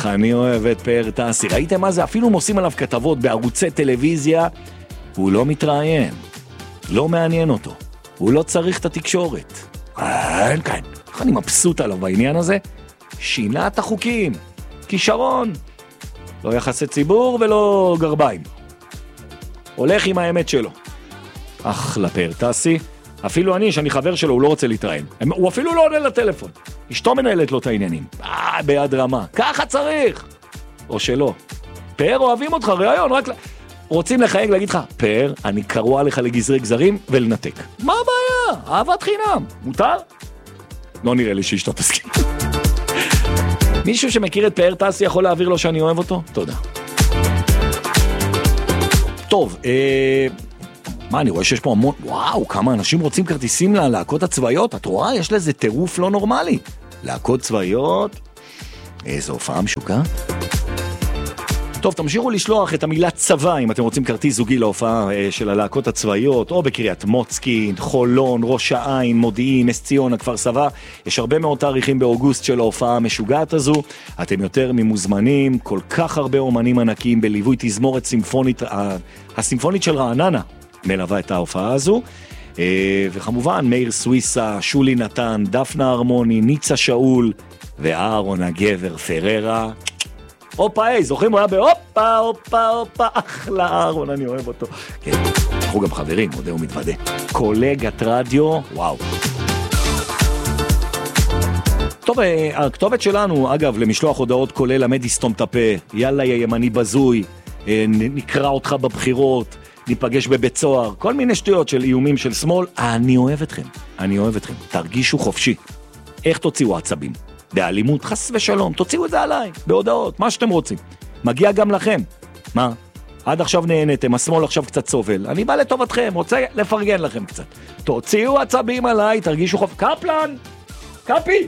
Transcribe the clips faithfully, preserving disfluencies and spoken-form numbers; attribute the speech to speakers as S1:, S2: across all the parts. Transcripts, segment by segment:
S1: אני אוהב את פאר טסי. ראיתם מה זה? אפילו הם עושים עליו כתבות בערוצי טלוויזיה. הוא לא מתראיין. לא מעניין אותו. הוא לא צריך את התקשורת. כן, כן. איך אני מבסוט עליו בעניין הזה? שינה את החוקים. כישרון. לא יחסי ציבור ולא גרביים. הולך עם האמת שלו. אחלה פאר טסי. אפילו אני, שאני חבר שלו, הוא לא רוצה להתראיין. הוא אפילו לא עונה לטלפון. אשתו מנהלת לו את העניינים. אה, ביד רמה. ככה צריך. או שלא. פאר, אוהבים אותך, ראיון, רק... רוצים לחייג להגיד לך, פאר, אני קרוע לך לגזרי גזרים ולנתק. מה הבעיה? אהבת חינם. מותר? לא נראה לי שאשתו תסכים. מישהו שמכיר את פאר טסי יכול להעביר לו שאני אוהב אותו? תודה. טוב, אה... מה, אני רואה שיש פה המון... וואו, כמה אנשים רוצים כרטיסים ללהקות הצבאיות. את רואה? יש לזה טירוף לא נורמלי. להקות צבאיות? איזו הופעה משוקעת. טוב, תמשיכו לשלוח את המילה צבא, אם אתם רוצים כרטיס זוגי להופעה של הלהקות הצבאיות, או בקריית מוצקין, חולון, ראש העין, מודיעין, נס ציונה, כפר סבא. יש הרבה מאוד תאריכים באוגוסט של ההופעה המשוגעת הזו. אתם יותר ממוזמנים, כל כך הרבה אומנים ענקים בליווי תזמורת סימפונית, הסימפונית של רעננה מלווה את ההופעה הזו. וכמובן, מאיר סוויסה, שולי נתן, דפנה הרמוני, ניצה שאול, ואהרון הגבר פררה. הופה, היי, זוכרים? הוא היה בהופה, הופה, הופה, אחלה אהרון, אני אוהב אותו. כן, אנחנו גם חברים, מודה ומתוודה. קולגת רדיו, וואו. טוב, הכתובת שלנו, אגב, למשלוח הודעות כולל עמד יסתום את הפה, יאללה ימני בזוי, נקרא אותך בבחירות, ניפגש בבית סוהר, כל מיני שטויות של איומים של שמאל. אני אוהב אתכם, אני אוהב אתכם. תרגישו חופשי. איך תוציאו עצבים? באלימות, חס ושלום, תוציאו את זה עליי, בהודעות, מה שאתם רוצים. מגיע גם לכם. מה? עד עכשיו נהנתם, השמאל עכשיו קצת סובל. אני בא לטובתכם, רוצה לפרגן לכם קצת. תוציאו עצבים עליי, תרגישו חופשי. קפלן! קפי!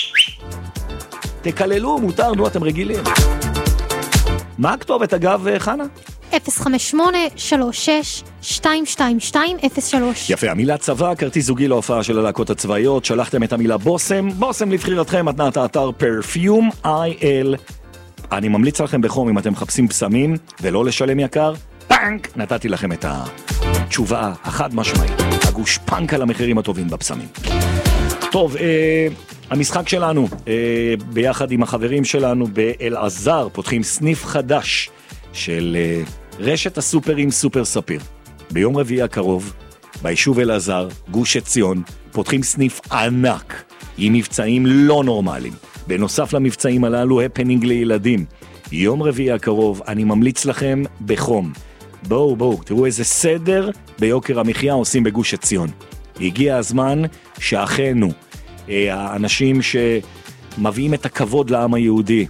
S1: תקללו, מותר, נו, אתם רגילים. מה הכתובת, אגב, חנה?
S2: אפס חמש שמונה שלוש שש שתיים שתיים שתיים אפס שלוש.
S1: יפה, המילה צבא, כרטיס זוגי להופעה של הלהקות הצבאיות, שלחתם את המילה בוסם, בוסם לבחירתכם, מתנת האתר פרפיום איי אל. אני ממליץ לכם בחום אם אתם מחפשים פסמים ולא לשלם יקר, פאנק, נתתי לכם את התשובה החד משמעית, הגוש פאנק על המחירים הטובים בפסמים. טוב, אה, המשחק שלנו, אה, ביחד עם החברים שלנו באלעזר, פותחים סניף חדש של אה, רשת הסופרים סופר ספיר. ביום רביעי הקרוב, ביישוב אלעזר, גוש עציון, פותחים סניף ענק, עם מבצעים לא נורמליים. בנוסף למבצעים הללו, הפנינג לילדים. יום רביעי הקרוב, אני ממליץ לכם בחום. בואו, בואו, תראו איזה סדר ביוקר המחיה עושים בגוש עציון. הגיע הזמן שאחינו, האנשים שמביאים את הכבוד לעם היהודי,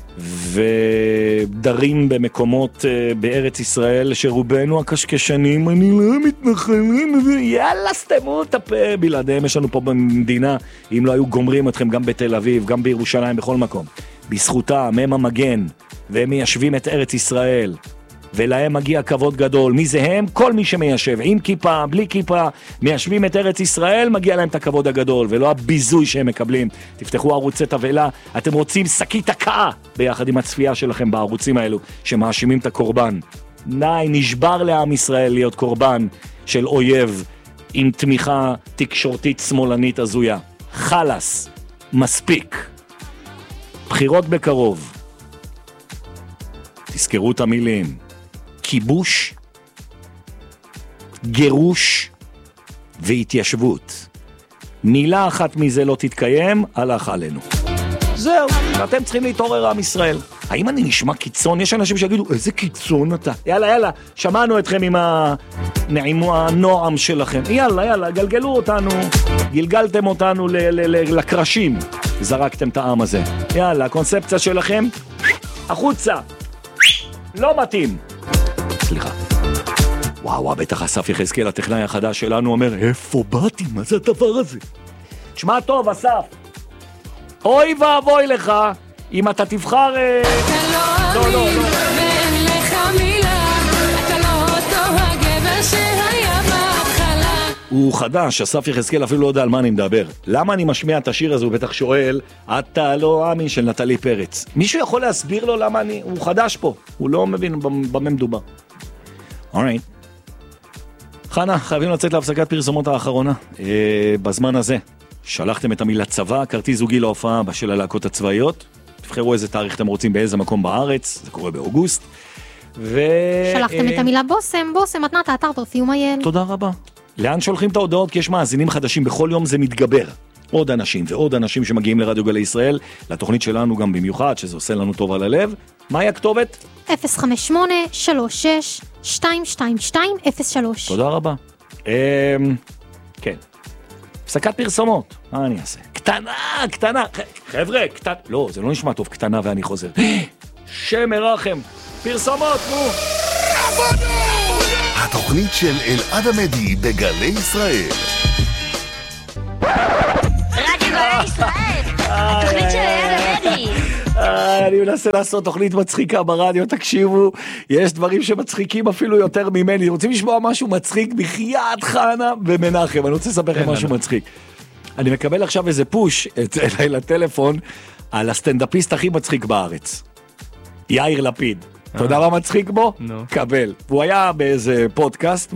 S1: ודרים במקומות בארץ ישראל שרובנו הקשקשנים, אני לא מתנחלים, יאללה סתמו את הפה, בלעדיהם יש לנו פה במדינה, אם לא היו גומרים אתכם גם בתל אביב, גם בירושלים, בכל מקום. בזכותם הם המגן, והם מיישבים את ארץ ישראל, ולהם מגיע כבוד גדול. מי זה הם? כל מי שמיישב, עם כיפה, בלי כיפה, מיישבים את ארץ ישראל, מגיע להם את הכבוד הגדול, ולא הביזוי שהם מקבלים. תפתחו ערוצי תבלה, אתם רוצים שקית הקאה ביחד עם הצפייה שלכם בערוצים האלו, שמאשימים את הקורבן. ני, נשבר לעם ישראל להיות קורבן של אויב, עם תמיכה תקשורתית שמאלנית הזויה. חלס, מספיק. בחירות בקרוב. תזכרו את המילים. כיבוש, גירוש והתיישבות. מילה אחת מזה לא תתקיים, הלך עלינו. זהו, ואתם צריכים להתעורר עם ישראל. האם אני נשמע קיצון? יש אנשים שיגידו, איזה קיצון אתה? יאללה, יאללה, שמענו אתכם עם הנעימו, הנועם שלכם. יאללה, יאללה, גלגלו אותנו, גלגלתם אותנו ל- ל- ל- לקרשים. זרקתם את העם הזה. יאללה, הקונספציה שלכם, החוצה. לא מתאים. סליחה. וואו, בטח אסף יחזקאל, הטכנאי החדש שלנו, אומר, איפה באתי? מה זה הדבר הזה? תשמע טוב, אסף. אוי ואבוי לך, אם אתה תבחר...
S3: אתה לא אמין, ואין לך מילה, אתה לא אותו הגבר שהיה בהתחלה.
S1: הוא חדש, אסף יחזקאל אפילו לא יודע על מה אני מדבר. למה אני משמיע את השיר הזה? הוא בטח שואל, אתה לא אמין של נטלי פרץ. מישהו יכול להסביר לו למה אני... הוא חדש פה, הוא לא מבין במה מדובר. אוריי. חנה, חייבים לצאת להפסקת פרסומות האחרונה. אה, בזמן הזה, שלחתם את המילה צבא, כרטיס זוגי להופעה של הלהקות הצבאיות. תבחרו איזה תאריך אתם רוצים באיזה מקום בארץ, זה קורה באוגוסט. ו...
S2: שלחתם את המילה בוסם, בוסם, מתנת האתר פרפיום אייל.
S1: תודה רבה. לאן שולחים את ההודעות? כי יש מאזינים חדשים, בכל יום זה מתגבר. עוד אנשים ועוד אנשים שמגיעים לרדיו גלי ישראל, לתוכנית שלנו גם במיוחד, שזה עושה לנו טוב על הלב. מהי הכתובת?
S2: אפס חמש שמונה שלוש שש שתיים שתיים שתיים אפס שלוש.
S1: תודה רבה. כן. הפסקת פרסומות. מה אני אעשה? קטנה, קטנה. חבר'ה, קטנה. לא, זה לא נשמע טוב, קטנה ואני חוזר. שם מרחם. פרסומות, נו.
S4: התוכנית של אלעד עמדי בגלי ישראל.
S5: רדיו גלי ישראל, התוכנית של אלעד עמדי.
S1: אני מנסה לעשות תוכנית מצחיקה ברדיו, תקשיבו, יש דברים שמצחיקים אפילו יותר ממני. רוצים לשמוע משהו מצחיק? בחייאת חנה ומנחם, אני רוצה לספר לכם משהו מצחיק. אני מקבל עכשיו איזה פוש אליי לטלפון על הסטנדאפיסט הכי מצחיק בארץ, יאיר לפיד. אתה יודע מה מצחיק בו? קבל. והוא היה באיזה פודקאסט.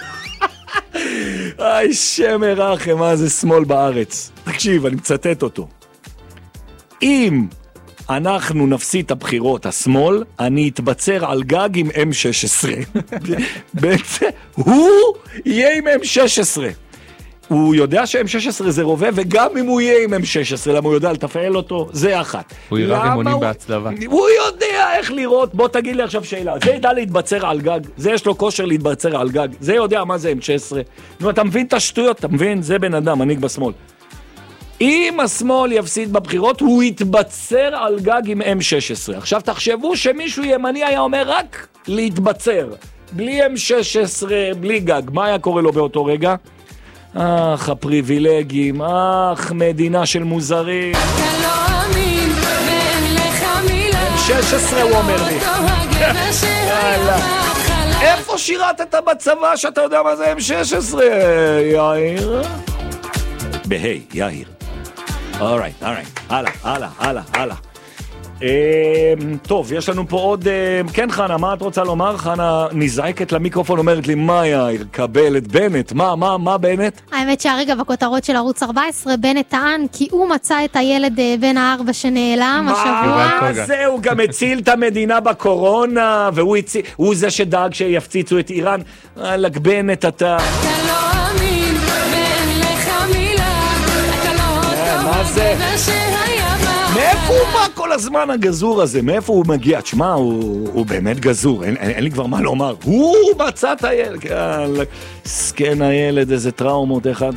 S1: איי, שם מרחם, מה זה שמאל בארץ. תקשיב, אני מצטט אותו. אם אנחנו נפסיד את הבחירות השמאל, אני אתבצר על גג עם אם שש עשרה. בעצם, הוא יהיה עם אם שש עשרה. הוא יודע ש-אם שש עשרה זה רובה, וגם אם הוא יהיה עם אם שש עשרה, למה הוא יודע לתפעל אותו, זה אחת.
S6: הוא יראה רימונים בהצלבה.
S1: הוא יודע איך לראות, בוא תגיד לי עכשיו שאלה, זה ידע להתבצר על גג, זה יש לו כושר להתבצר על גג, זה יודע מה זה אם שש עשרה. נו, אתה מבין את השטויות, אתה מבין? זה בן אדם, מנהיג בשמאל. אם השמאל יפסיד בבחירות, הוא יתבצר על גג עם אם שש עשרה. עכשיו תחשבו שמישהו ימני היה אומר רק להתבצר, בלי אם שש עשרה, בלי גג. מה היה קורה לו באותו רגע? אך, הפריבילגים, אך, מדינה של מוזרים.
S3: אתה לא אמין, ואין לך מילה.
S1: שש עשרה הוא אומר לי. איפה שירתת בצבא שאתה יודע מה זה אם שש עשרה, יאיר? בהי, יאיר. אורייט, אורייט. הלאה, הלאה, הלאה, הלאה. טוב, יש לנו פה עוד... כן, חנה, מה את רוצה לומר? חנה נזעקת למיקרופון, אומרת לי, מה יאיר? קבל את בנט. מה, מה, מה בנט?
S2: האמת שהרגע בכותרות של ערוץ ארבע עשרה, בנט טען כי הוא מצא את הילד בן הארבע שנעלם השבוע.
S1: מה זה? הוא גם הציל את המדינה בקורונה, והוא הציל, הוא זה שדאג שיפציצו את איראן. אלק בנט, אתה...
S3: אתה לא אמין, ואין לך מילה. אתה לא אותו הגבר שהיה בה.
S1: מאיפה הוא בא כל הזמן הגזור הזה? מאיפה הוא מגיע? תשמע, הוא, הוא באמת גזור, אין, אין, אין לי כבר מה לומר. הוא מצא את הילד, סקן הילד, איזה טראומות אחד.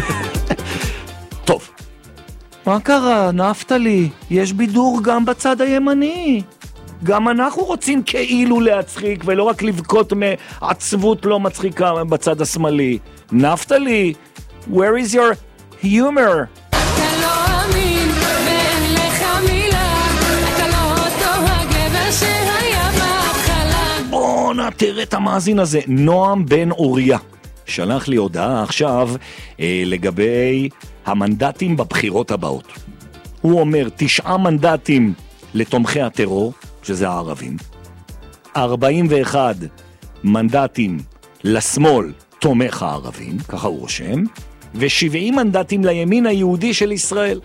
S1: טוב, מה קרה? נפת לי, יש בידור גם בצד הימני. גם אנחנו רוצים כאילו להצחיק, ולא רק לבכות מעצבות לא מצחיקה בצד השמאלי. נפת לי, where is your humor? בוא נתראה את המאזין הזה. נועם בן אוריה שלח לי הודעה עכשיו אה, לגבי המנדטים בבחירות הבאות. הוא אומר תשעה מנדטים לתומכי הטרור, שזה הערבים, ארבעים ואחד מנדטים לשמאל תומך הערבים, ככה הוא רושם, ו-שבעים מנדטים לימין היהודי של ישראל.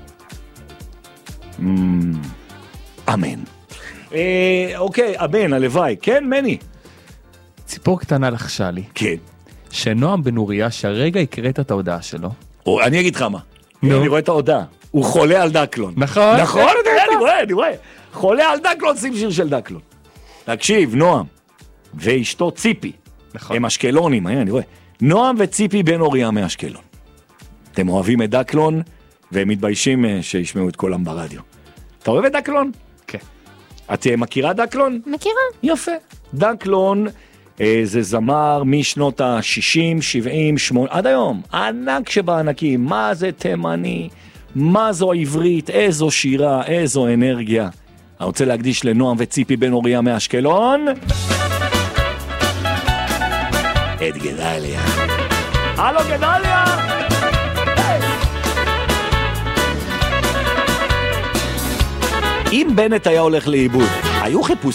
S1: Mm, אמן. אה, אוקיי, אמן, הלוואי. כן, מני.
S6: ציפור קטנה לחשה לי.
S1: כן.
S6: שנועם בן אוריה, שהרגע הקראת את ההודעה שלו.
S1: או, אני אגיד לך מה.
S6: נו.
S1: אני רואה את ההודעה. הוא חולה על דקלון.
S6: נכון.
S1: נכון, אני רואה, אני רואה. חולה על דקלון, שים שיר של דקלון. תקשיב, נועם ואשתו ציפי.
S6: נכון.
S1: הם אשקלונים, אני רואה. נועם וציפי בן אוריה מאשקלון. אתם אוהבים את דקלון, והם מתביישים שישמעו את קולם ברדיו. אתה אוהב את דקלון?
S6: כן.
S1: את מכירה דקלון?
S2: מכירה.
S1: יפה. דקלון אה, זה זמר משנות ה-שישים, שבעים, שמונים, עד היום. ענק שבענקים. מה זה תימני? מה זו עברית? איזו שירה? איזו אנרגיה? אני רוצה להקדיש לנועם וציפי בן אוריה מאשקלון. את גדליה. הלו גדליה! אם בנט היה הולך לאיבוד, היו חיפושים